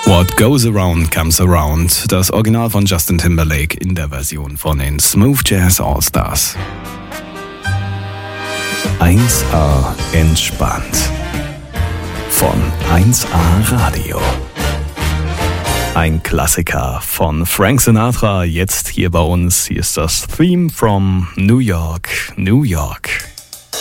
What Goes Around Comes Around, das Original von Justin Timberlake in der Version von den Smooth Jazz All-Stars. 1A entspannt von 1A Radio. Ein Klassiker von Frank Sinatra, jetzt hier bei uns. Hier ist das Theme from New York, New York.